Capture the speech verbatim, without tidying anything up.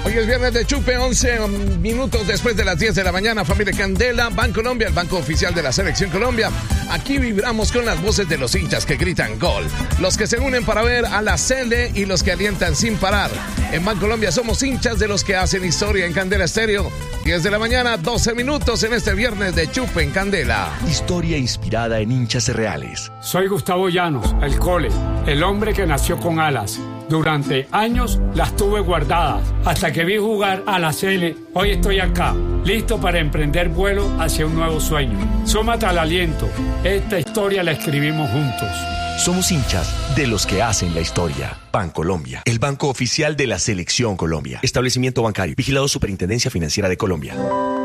Hoy es viernes de Chupe, once minutos después de las diez de la mañana. Familia Candela, Bancolombia, el banco oficial de la Selección Colombia. Aquí vibramos con las voces de los hinchas que gritan gol, los que se unen para ver a la Sele y los que alientan sin parar. En Bancolombia somos hinchas de los que hacen historia en Candela Estéreo. diez de la mañana, doce minutos en este viernes de Chupe en Candela. Historia inspirada en hinchas reales. Soy Gustavo Llanos, el Cole, el hombre que nació con alas. Durante años las tuve guardadas hasta que vi jugar a la Sele. Hoy estoy acá, listo para emprender vuelo hacia un nuevo sueño. Súmate al aliento. Esta historia la escribimos juntos. Somos hinchas de los que hacen la historia. Bancolombia, el banco oficial de la Selección Colombia. Establecimiento bancario. Vigilado Superintendencia Financiera de Colombia.